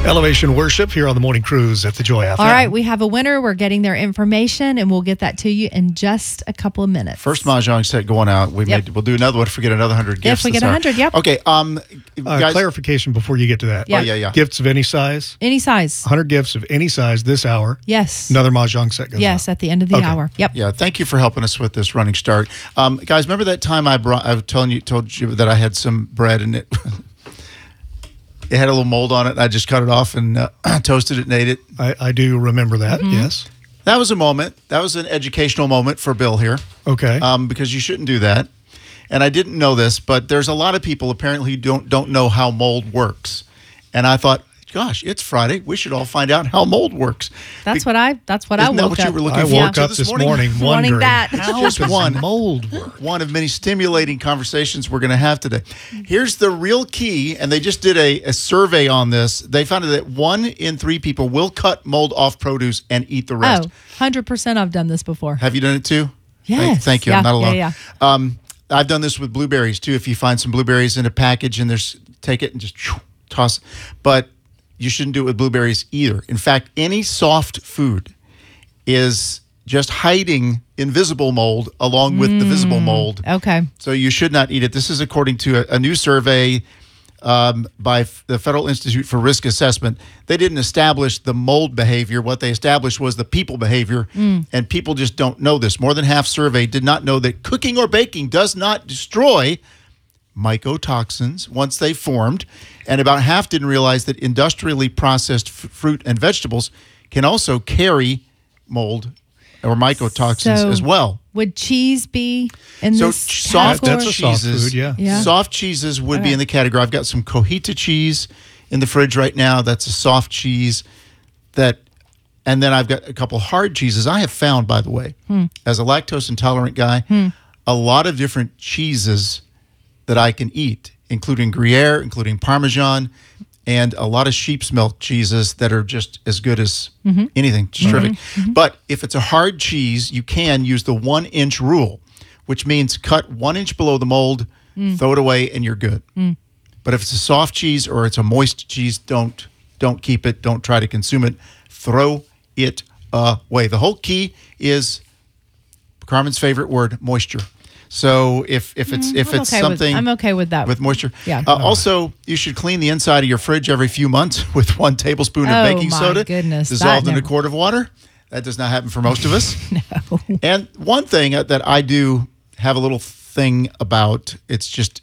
Elevation Worship here on the Morning Cruise at the Joy FM. All right, we have a winner. We're getting their information, and we'll get that to you in just a couple of minutes. First Mahjong set going out. We'll do another one if we get another 100 gifts. If we get 100, yep. Okay. Guys, clarification before you get to that. Yeah. Gifts of any size? Any size. 100 gifts of any size this hour. Yes. Another Mahjong set goes out. Yes, at the end of the hour. Yep. Yeah, thank you for helping us with this running start. Guys, remember that time I told you that I had some bread and it had a little mold on it. And I just cut it off and toasted it and ate it. I do remember that, yes. That was a moment. That was an educational moment for Bill here. Okay. Because you shouldn't do that. And I didn't know this, but there's a lot of people apparently who don't know how mold works. And I thought, gosh, it's Friday. We should all find out how mold works. That's what I woke Isn't that what you up. were looking I forward woke to up this morning Wanting wondering that. how Just does one. mold work? One of many stimulating conversations we're going to have today. Here's the real key, and they just did a survey on this. They found that 1 in 3 people will cut mold off produce and eat the rest. 100% I've done this before. Have you done it too? Yes. Thank you. Yeah, I'm not alone. yeah. I've done this with blueberries too. If you find some blueberries in a package and take it and just toss. But you shouldn't do it with blueberries either. In fact, any soft food is just hiding invisible mold along with the visible mold. Okay. So you should not eat it. This is according to a new survey by the Federal Institute for Risk Assessment. They didn't establish the mold behavior. What they established was the people behavior, and people just don't know this. More than half surveyed did not know that cooking or baking does not destroy mycotoxins once they formed, and about half didn't realize that industrially processed fruit and vegetables can also carry mold or mycotoxins as well. Would cheese be in this soft category? That's a soft food, yeah. Soft cheeses would be in the category. I've got some Cojita cheese in the fridge right now. That's a soft cheese. And then I've got a couple hard cheeses. I have found, by the way, as a lactose intolerant guy, a lot of different cheeses that I can eat, including Gruyere, including Parmesan, and a lot of sheep's milk cheeses that are just as good as anything. Just terrific. But if it's a hard cheese, you can use the 1-inch rule, which means cut 1 inch below the mold, throw it away, and you're good. But if it's a soft cheese or it's a moist cheese, don't keep it. Don't try to consume it. Throw it away. The whole key is Carmen's favorite word, moisture. So if it's something, I'm okay with that. with moisture. Yeah. Also, you should clean the inside of your fridge every few months with 1 tablespoon of baking soda goodness, dissolved that in a never- quart of water. That does not happen for most of us. No. And one thing that I do have a little thing about, it's just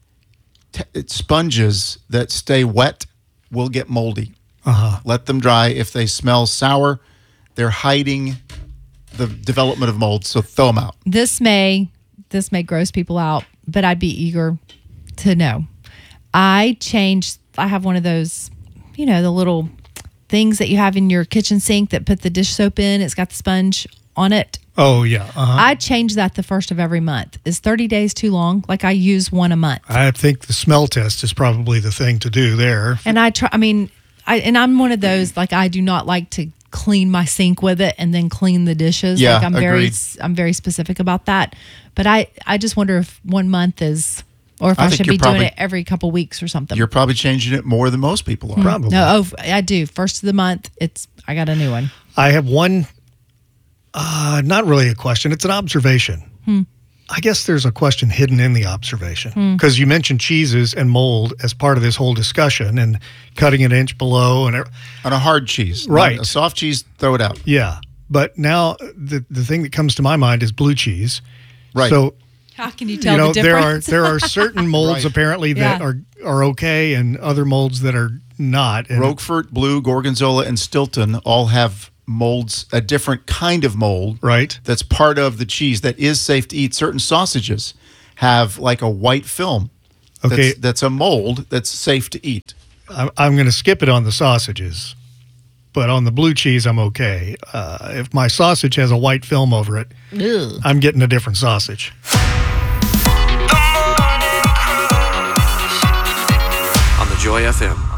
it's sponges that stay wet will get moldy. Let them dry. If they smell sour, they're hiding the development of mold. So throw them out. This may gross people out, but I'd be eager to know. I have one of those, the little things that you have in your kitchen sink that put the dish soap in. It's got the sponge on it. Oh, yeah. I change that the first of every month. Is 30 days too long? Like I use one a month. I think the smell test is probably the thing to do there. And I'm one of those, like I do not like to clean my sink with it and then clean the dishes. Yeah, like I'm agreed. very specific about that. But I just wonder if 1 month is, or if I think should you're be doing probably- it every couple weeks or something. You're probably changing it more than most people are. Probably. No, I do. First of the month, I got a new one. I have one, not really a question. It's an observation. I guess there's a question hidden in the observation because you mentioned cheeses and mold as part of this whole discussion and cutting an inch below and On a hard cheese. Right. A soft cheese, throw it out. yeah. But now the thing that comes to my mind is blue cheese. Right. So How can you tell the difference? there are certain molds Right. apparently that are okay and other molds that are not. And Roquefort, Blue, Gorgonzola, and Stilton all have molds, a different kind of mold. right. That's part of the cheese that is safe to eat. Certain sausages have like a white film. Okay. That's a mold that's safe to eat. I'm going to skip it on the sausages, but on the blue cheese, I'm okay. If my sausage has a white film over it, I'm getting a different sausage. On the Joy FM.